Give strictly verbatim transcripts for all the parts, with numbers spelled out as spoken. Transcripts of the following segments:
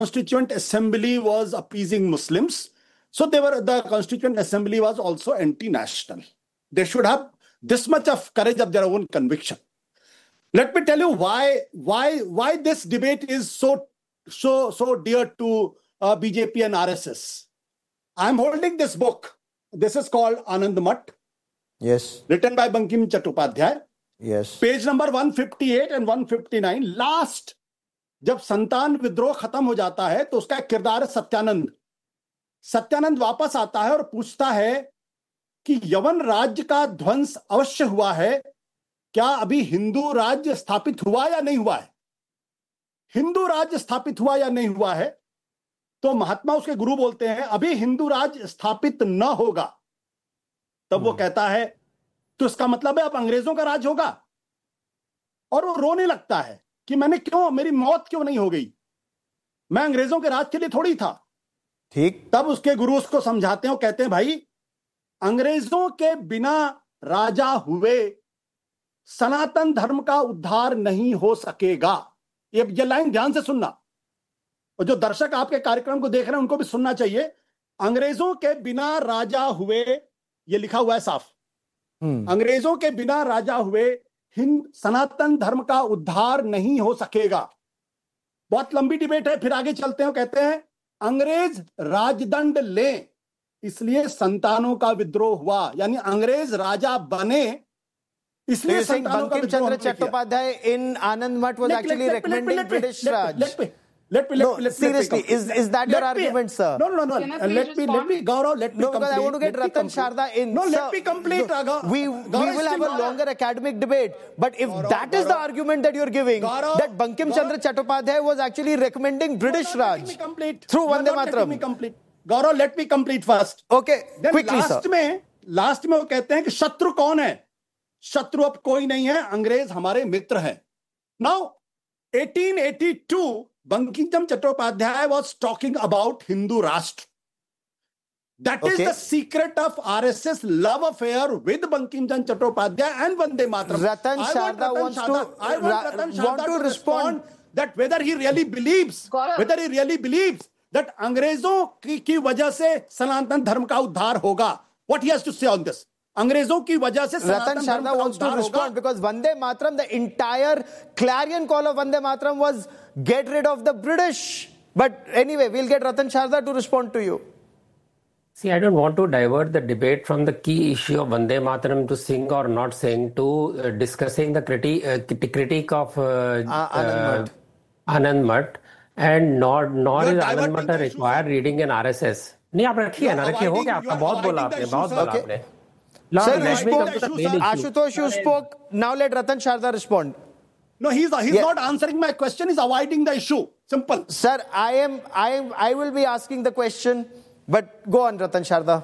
Constituent Assembly was appeasing Muslims. So they were, the Constituent Assembly was also anti-national. They should have this much of courage of their own conviction. Let me tell you why, why, why this debate is so, so, so dear to uh, B J P and R S S. I'm holding this book. This is called Anand Math. Yes. Written by Bankim Chattopadhyay. Yes. Page number one fifty-eight and one fifty-nine. Last, जब संतान विद्रोह खत्म हो जाता है तो उसका किरदार है सत्यानंद. सत्यानंद वापस आता है और पूछता है कि यवन राज्य का ध्वंस अवश्य हुआ है, क्या अभी हिंदू राज्य स्थापित हुआ या नहीं हुआ है? हिंदू राज्य स्थापित हुआ या नहीं हुआ है? तो महात्मा उसके गुरु बोलते हैं अभी हिंदू राज्य स्थापित न होगा. तब वो कहता है तो इसका मतलब है अब अंग्रेजों का राज होगा. और वो रोने लगता है कि मैंने क्यों, मेरी मौत क्यों नहीं हो गई, मैं अंग्रेजों के राज के लिए थोड़ी था. ठीक. तब उसके गुरु उसको समझाते हैं, कहते हैं भाई अंग्रेजों के बिना राजा हुए सनातन धर्म का उद्धार नहीं हो सकेगा. ये ये लाइन ध्यान से सुनना, और जो दर्शक आपके कार्यक्रम को देख रहे हैं उनको भी सुनना चाहिए. अंग्रेजों के बिना राजा हुए, ये लिखा हुआ है साफ, अंग्रेजों के बिना राजा हुए हिंद सनातन धर्म का उद्धार नहीं हो सकेगा. बहुत लंबी डिबेट है, फिर आगे चलते हैं. कहते हैं अंग्रेज राजदंड ले इसलिए संतानों का विद्रोह हुआ, यानी अंग्रेज राजा बने इसलिए संतानों का विद्रोह. Bankim Chandra Chattopadhyay in Anand Math was actually recommending British Raj. Let me Let me, let no, me, let seriously, me is, is that your let argument, me, sir? No, no, no, no. Let me, let me, Gaurav, let me no, complete. No, because I want to get Ratan Sharda in. No, sir, let me complete, no, we, we will have a longer academic debate. But if Gaurav, that is Gaurav, the argument that you're giving, Gaurav, that Bankim Chandra Chattopadhyay was actually recommending British Raj through Vande Mataram. Let me complete. Gaurav, let me complete first. Okay, then quickly, last sir. में, last में वो कहते हैं कि शत्रु कौन है? शत्रु अब कोई नहीं है, अंग्रेज हमारे मित्र हैं. Now, eighteen eighty-two, Bankim Chattopadhyay was talking about Hindu Rashtra. That okay. is the secret of R S S love affair with Bankim Chattopadhyay and Vande Mataram. Ratan Sharda wants Sharda, to, I want Ratan Sharda want to, to respond. respond that whether he really believes, Gaurav. whether he really believes that अंग्रेजों की, की वजह से सनातन धर्म का उद्धार होगा. What he has to say on this? अंग्रेजों की वजह से Ratan Sharda wants to respond because Vande Mataram, the entire clarion call of Vande Mataram was get rid of the British. But anyway, we'll get Ratan Sharda to respond to you. See, I don't want to divert the debate from the key issue of Vande Mataram to sing or not sing to uh, discussing the criti- uh, critique of uh, uh, Anand Math. Uh, Anand Math, and nor, nor is Anand Math required reading in R S S. नहीं आप रखिए ना रखिए हो गया आपका बहुत बोला आपने बहुत बोला आपने. Sir, you spoke, Ashutosh, you spoke. Now let Ratan Sharda respond. No, he's he's yeah. not answering my question. He's avoiding the issue. Simple. Sir, I am I am I will be asking the question, but go on, Ratan Sharda.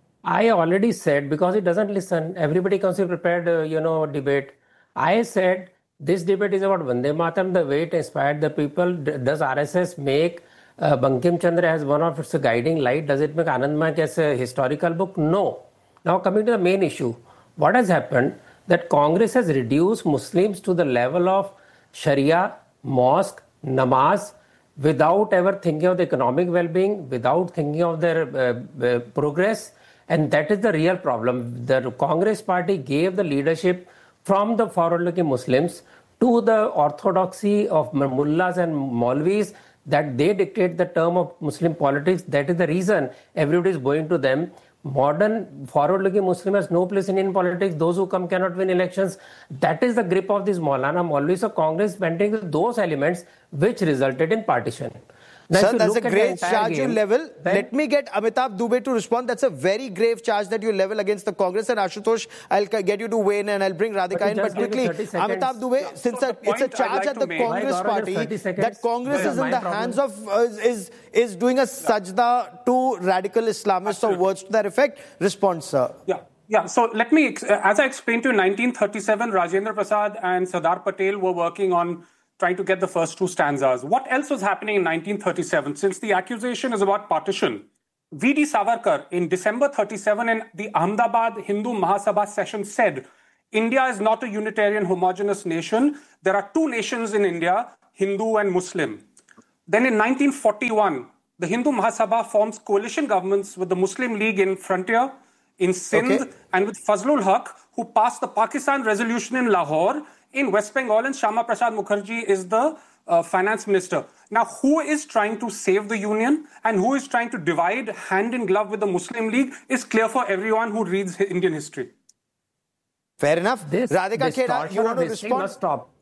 I already said because he doesn't listen. Everybody comes to prepared, uh, you know, debate. I said this debate is about Vande Mataram, the way it inspired the people. Does R S S make uh, Bankim Chandra as one of its guiding light? Does it make Anand Math as a historical book? No. Now coming to the main issue, what has happened that Congress has reduced Muslims to the level of Sharia, mosque, namaz, without ever thinking of the economic well-being, without thinking of their uh, uh, progress, and that is the real problem. The Congress party gave the leadership from the forward-looking Muslims to the orthodoxy of mullahs and Maulvis, that they dictate the term of Muslim politics. That is the reason everybody is going to them. Modern forward-looking Muslim has no place in Indian politics. Those who come cannot win elections. That is the grip of this Maulana Maulvis of Congress, bending those elements which resulted in partition. Now, sir, that's a grave charge you level. Let me get Amitabh Dubey to respond. That's a very grave charge that you level against the Congress. And Ashutosh, I'll get you to weigh in and I'll bring Radhika but in. But quickly, Amitabh Dubey, yeah. since so a, it's a charge like at the make. Congress party that Congress is in the problem. hands of, uh, is, is doing a sajda to radical Islamists Absolutely. or words to that effect. Response, sir. Yeah. Yeah, so let me, as I explained to you, in nineteen thirty-seven, Rajendra Prasad and Sardar Patel were working on trying to get the first two stanzas. What else was happening in nineteen thirty-seven? Since the accusation is about partition, V D Savarkar in December thirty-seven in the Ahmedabad Hindu Mahasabha session said, India is not a unitarian homogeneous nation. There are two nations in India, Hindu and Muslim. Then in nineteen forty-one, the Hindu Mahasabha forms coalition governments with the Muslim League in Frontier, in Sindh, okay. and with Fazlul Haq, who passed the Pakistan resolution in Lahore. In West Bengal, and Shyama Prasad Mukherjee is the uh, finance minister. Now, who is trying to save the union and who is trying to divide hand in glove with the Muslim League is clear for everyone who reads Indian history. Fair enough. This, Radhika Kheda, you want to respond? Must stop.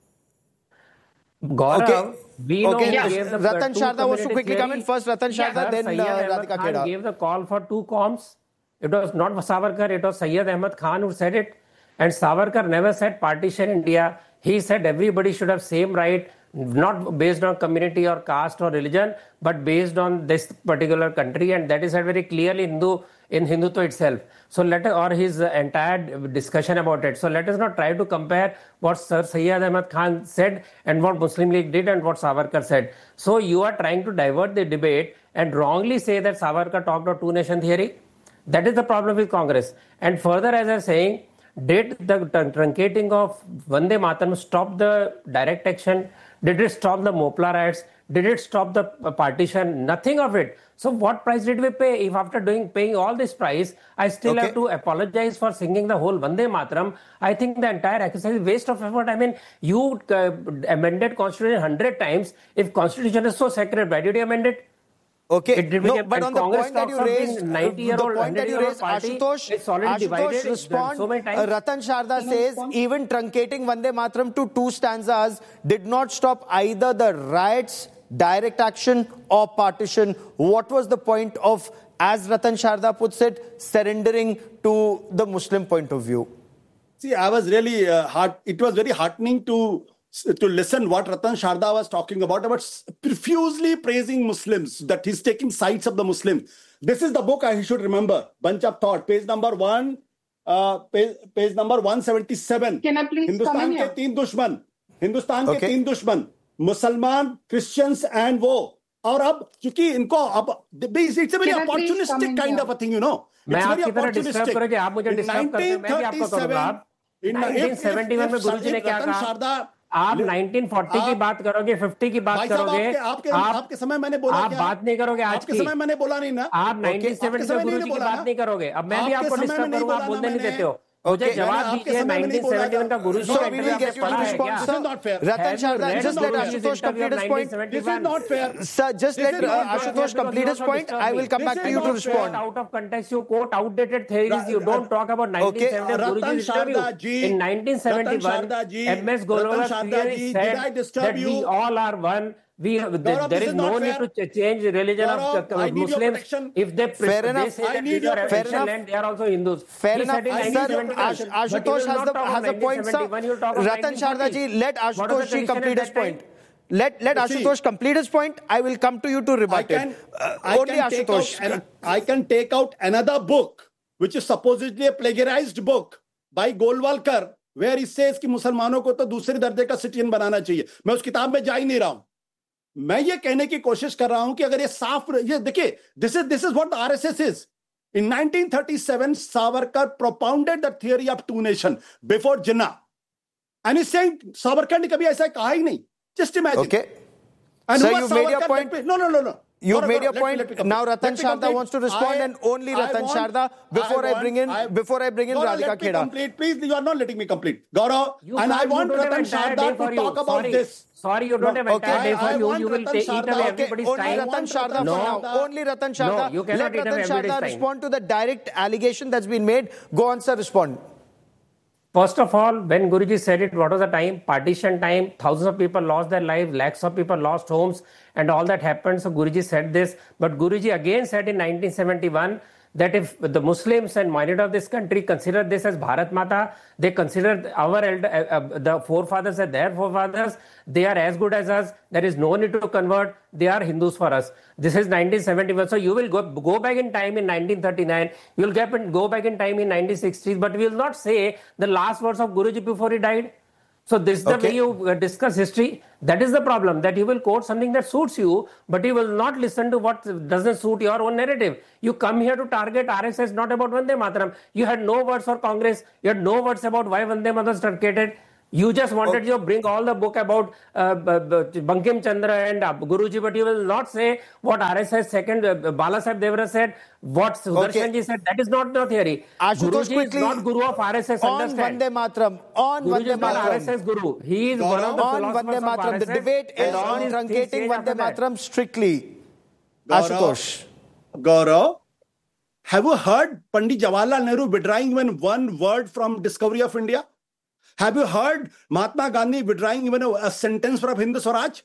Gaurav, okay. we okay. know Yeah. gave the Ratan Sharda wants to quickly theory. come in. First Ratan Sharda, yeah. then Sayyid uh, Radhika Kheda. gave the call for two comms. It was not Savarkar, it was Syed Ahmad Khan who said it. And Savarkar never said partition India. He said everybody should have same right, not based on community or caste or religion, but based on this particular country. And that is said very clearly Hindu, in Hindutva itself. So let us, or his entire discussion about it. So let us not try to compare what Sir Syed Ahmad Khan said and what Muslim League did and what Savarkar said. So you are trying to divert the debate and wrongly say that Savarkar talked of two-nation theory. That is the problem with Congress. And further, as I am saying, did the truncating of Vande Mataram stop the direct action? Did it stop the Mopla riots? Did it stop the partition? Nothing of it. So what price did we pay? If after doing paying all this price, I still okay. have to apologize for singing the whole Vande Mataram, I think the entire exercise is waste of effort. I mean, you uh, amended Constitution one hundred times. If Constitution is so sacred, why did you amend it? Okay, it no, but on the point that you raised, the point that you raised, Ashutosh, Ashutosh respond, so uh, Ratan Sharda says even truncating Vande Mataram to two stanzas did not stop either the riots, direct action or partition. What was the point of, as Ratan Sharda puts it, surrendering to the Muslim point of view? See, I was really, uh, heart, it was very heartening to to listen what Ratan Sharda was talking about, about profusely praising Muslims, that he's taking sides of the Muslims. This is the book I should remember, Bunch of Thought, page number one, uh, page, page number one seventy-seven. Can I please Hindustan come in ke here? teen dushman, Hindustan okay. ke teen dushman, Musalman, Christians and wo. और अब क्योंकि इनको अब it's a very opportunistic kind of a thing, you know. मैं आपकी तरह disturb करोगे, आप मुझे डिस्टर्ब करते हैं, मैं भी आपको करूंगा। आप nineteen seventy-one में गुरुजी ने क्या कहा? आप nineteen forty की बात करोगे, fifty की बात करोगे, आपके, आप, आपके समय मैंने बोला आप बात नहीं करोगे आज की, समय मैंने बोला नहीं ना, आप nineteen seventy में गुरुजी की बात नहीं करोगे, अब मैं भी आपको डिस्टर्ब करूंगा, आप बोलने नहीं देते हो। मुझे जवाब दीजिए nineteen seventy-one का गुरु जी का इंटरव्यू आपने पढ़ा है क्या? This is not fair. Ratan Sharda, just let Ashutosh complete his point. This is not fair. Sir, just let Ashutosh complete his point. I will come back to you to respond. Out of context, you quote outdated theories. You don't talk about nineteen seventy Guruji's interview. In nineteen seventy-one, M S Golwar clearly said that we all are one. We, Gaurav, there is no need to change religion Gaurav, of Muslims. If they, fair they enough. say that these are Christian land, they are also Hindus. Fair enough. Sir, Ashutosh has, the, has a point, sir. Ratan Sharda ji, let Ashutosh ji complete his point. Let, let Ashutosh complete his point. I will come to you to rebut it. Uh, only Ashutosh. An, I can take out another book, which is supposedly a plagiarized book by Golwalkar, where he says कि मुसलमानों को तो दूसरे दर्जे का citizen बनाना चाहिए. मैं उस किताब में जा ही नहीं रहा हूं. मैं ये कहने की कोशिश कर रहा हूं कि अगर ये साफ, ये देखिए, this is this is what the R S S is. In nineteen thirty-seven, Savarkar propounded the theory of two nation before Jinnah, and he's saying Savarkar ने कभी ऐसा कहा ही नहीं. Just imagine. Okay. And so you made your point. No, no, no, no. You made your point. Now Ratan Sharda wants to respond, I, and only Ratan want, Sharda before I, want, I bring in I, before I bring in Gaurav, Radhika Kheda. Complete, please. You are not letting me complete, Gaurav. You and I want Ratan Sharda to talk about Sorry. this. Sorry, you don't no, have entire okay, day for I, you. I You will take, eat away okay, everybody's only time. Ratan Sharda no. for now. Only Ratan Sharda. No, you cannot Let eat Ratan away Sharda time. respond to the direct allegation that's been made. Go on, sir. Respond. First of all, when Guruji said it, what was the time? Partition time. Thousands of people lost their lives. Lakhs of people lost homes. And all that happened. So Guruji said this. But Guruji again said in nineteen seventy-one that if the Muslims and minority of this country consider this as Bharat Mata, they consider our elder, uh, uh, the forefathers as their forefathers, they are as good as us. There is no need to convert. They are Hindus for us. This is nineteen seventy-one. So you will go, go back in time in nineteen thirty-nine. You will get, go back in time in nineteen sixties. But we will not say the last words of Guruji before he died. So this is the okay. way you discuss history. That is the problem, that you will quote something that suits you, but you will not listen to what doesn't suit your own narrative. You come here to target R S S, not about Vande Mataram. You had no words for Congress. You had no words about why Vande Mataram was truncated. You just wanted to bring all the book about uh, Bankim Chandra and uh, Guruji, but you will not say what R S S second uh, Balasaheb Devara said, what Sudarshan ji said. That is not the theory. Ashutosh, Guruji is not Guru of R S S. On Understand? Vande Mataram. On Guruji Vande is not Mataram. R S S Guru. He is one of the on philosophers Vande of Mataram. R S S. The debate is on truncating Vande Mataram strictly. Gaurav, Ashutosh. Gaurav, have you heard Pandit Jawaharlal Nehru withdrawing even one word from Discovery of India? Have you heard Mahatma Gandhi withdrawing even a, a sentence from Hind Swaraj?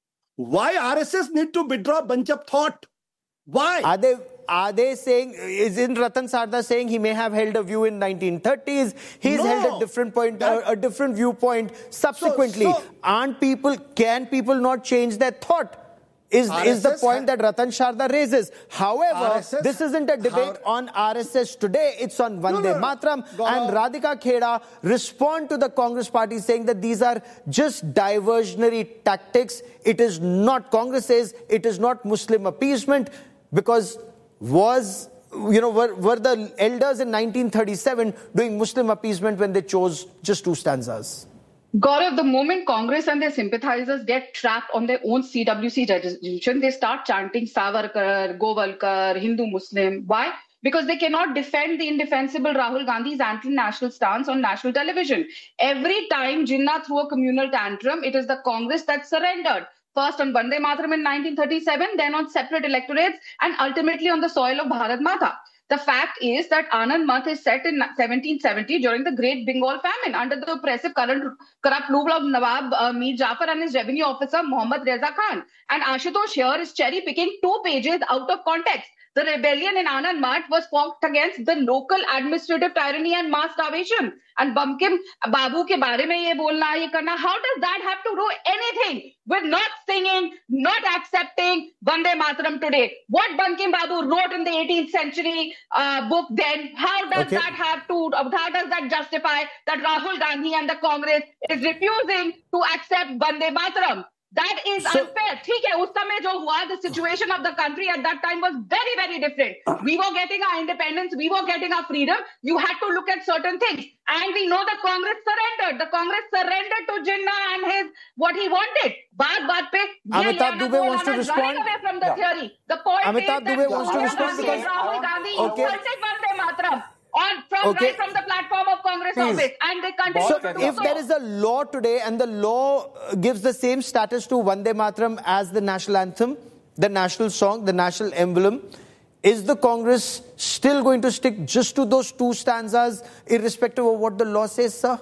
Why R S S need to withdraw a bunch of thought? Why? Are they, are they saying, isn't Ratan Sarda saying he may have held a view in nineteen thirties? He's No. held a different point, That- a, a different viewpoint subsequently. So- so- Aren't people, can people not change their thought? Is, is the R S S point ha- that Ratan Sarda raises. However, R S S this isn't a debate how- on R S S today. It's on Vande no, no. Mataram. Gaurav. And Radhika Kheda respond to the Congress party saying that these are just diversionary tactics. It is not, Congress says, it is not Muslim appeasement, because was, you know, were, were the elders in nineteen thirty-seven doing Muslim appeasement when they chose just two stanzas? Gaurav, the moment Congress and their sympathizers get trapped on their own C W C resolution, they start chanting Savarkar, Govalkar, Hindu Muslim. Why? Because they cannot defend the indefensible Rahul Gandhi's anti-national stance on national television. Every time Jinnah threw a communal tantrum, it is the Congress that surrendered. First on Vande Mataram in nineteen thirty-seven, then on separate electorates, and ultimately on the soil of Bharat Mata. The fact is that Anand Math is set in seventeen seventy during the Great Bengal Famine under the oppressive current, corrupt rule of Nawab uh, Mir Jafar and his revenue officer Muhammad Reza Khan. And Ashutosh here is cherry-picking two pages out of context. The rebellion in Anand Math was fought against the local administrative tyranny and mass starvation. And Bankim Babu ke baare mein ye bolna, ye karna, how does that have to do anything with not singing, not accepting Vande Mataram today? What Bankim Babu wrote in the eighteenth century uh, book then, how does Okay. that have to, how does that justify that Rahul Gandhi and the Congress is refusing to accept Vande Mataram? That is So- unfair. ठीक है, उस समय जो हुआ, the situation of the country at that time was very, very different. We were getting our independence, we were getting our freedom. You had to look at certain things. And we know the Congress surrendered. The Congress surrendered to Jinnah and his, what he wanted. बात बात पे ये Amitabh लेना Dubey बोलना wants to is respond. running away from the theory. The point Amitabh is that Dubey wants to Sonia respond Gandhi and because- Rahul Gandhi Okay. wanted Vande Mataram on from Okay. right from the platform of Congress Please. office, and they continue So to do if so. there is a law today and the law uh, gives the same status to Vande Mataram as the national anthem, the national song, the national emblem, is the Congress still going to stick just to those two stanzas irrespective of what the law says, sir?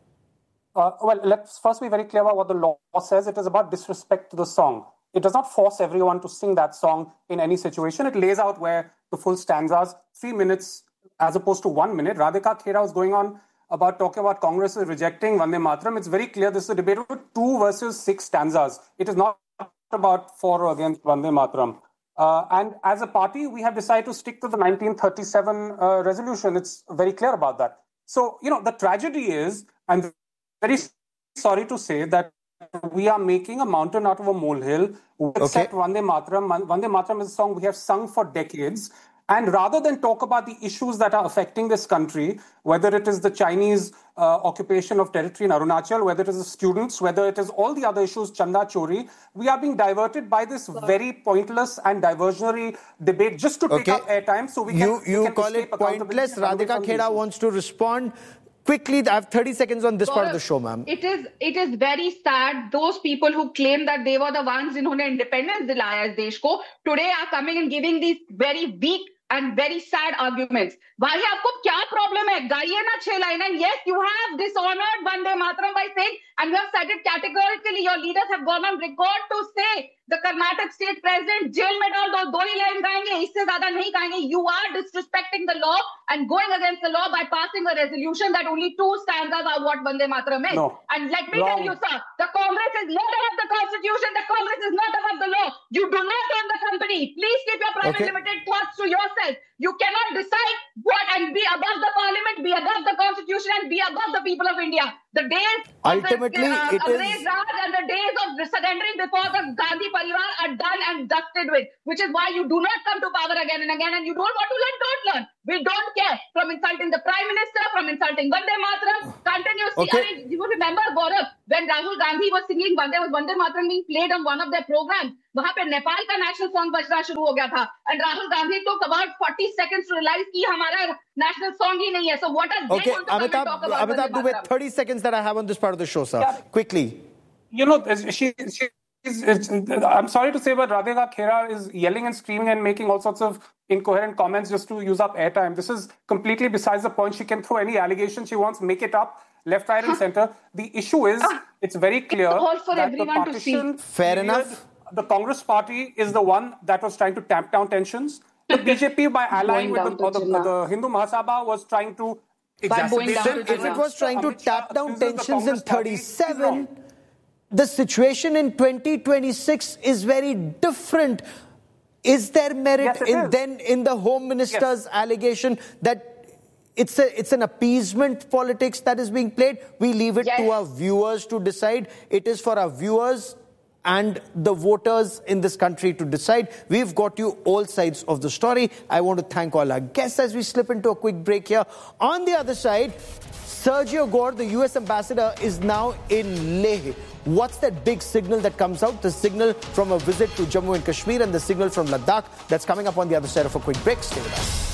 Uh, well, let's first be very clear about what the law says. It is about disrespect to the song. It does not force everyone to sing that song in any situation. It lays out where the full stanzas, three minutes as opposed to one minute. Radhika Kheda was going on about talking about Congress is rejecting Vande Mataram. It's very clear this is a debate over two versus six stanzas. It is not about for or against Vande Mataram. Uh, and as a party, we have decided to stick to the nineteen thirty-seven uh, resolution. It's very clear about that. So, you know, the tragedy is, I'm very sorry to say that we are making a mountain out of a molehill. We accept Vande Mataram. Vande Mataram is a song we have sung for decades. And rather than talk about the issues that are affecting this country, whether it is the Chinese uh, occupation of territory in Arunachal, whether it is the students, whether it is all the other issues, Chanda Chori, we are being diverted by this very pointless and diversionary debate just to take Okay. up airtime. So we can, You, we you can call escape it accountability pointless. and run away Radhika from the Kheda issue. wants to respond quickly. I have thirty seconds on this part of the show, ma'am. It is it is very sad. Those people who claim that they were the ones जिन्होंने independence दिलाया इस देश को, today are coming and giving these very weak and very sad arguments. भाई आपको क्या problem है? गाइए ना छह line. And yes, you have dishonored Vande Mataram by saying, and you have said it categorically. Your leaders have gone on record to say the Karnataka state president jail में डाल दो, दो ही line गाएंगे, इससे ज़्यादा नहीं गाएंगे. You are disrespecting the law and going against the law by passing a resolution that only two stanzas are what Vande Mataram is. No. And let me Wrong. tell you, sir, the Congress is not above the Constitution. The Congress is not above the law. You do not own the company. Please keep your private Okay. limited thoughts to yourself. You cannot decide what and be above the parliament, be above the Constitution, and be above the people of India. The days ultimately of the, uh, it Angrez is Raj and the days of surrendering before the Gandhi Parivar are done and dusted with, which is why you do not come to power again and again, and you don't want to learn, don't learn. We don't care. From insulting the Prime Minister, from insulting Vande Mataram, continuously. Okay. I mean, you remember, Gaurav, when Rahul Gandhi was singing Vande, was Vande Mataram being played on one of their programs, वहाँ पे नेपाल का national song बजना शुरू हो गया था, and Rahul Gandhi took about forty seconds to realize कि हमारा national song ही नहीं है. So what are they okay. going to come and talk Amitabh, about? Amitabh Dubey, thirty seconds that I have on this part of the show, sir. Yeah. Quickly. You know, she, she is, I'm sorry to say, but Radhika Khera is yelling and screaming and making all sorts of incoherent comments just to use up airtime. This is completely besides the point. She can throw any allegation she wants, make it up, left, right, and center. The issue is, it's very clear it's for that the partition, fair period, enough. The Congress party is the one that was trying to tamp down tensions. The B J P, by allying with the, or the, the Hindu Mahasabha, was trying to exacerbate. If it was trying to tap down tensions in thirty-seven, the situation in twenty twenty-six is very different. Is there merit yes, in is. then in the Home Minister's yes. allegation that it's a it's an appeasement politics that is being played? We leave it yes. to our viewers to decide. It is for our viewers and the voters in this country to decide. We've got you all sides of the story. I want to thank all our guests as we slip into a quick break here. On the other side, Sergio Gore, the U S ambassador, is now in Leh. What's that big signal that comes out? The signal from a visit to Jammu and Kashmir and the signal from Ladakh. That's coming up on the other side of a quick break. Stay with us.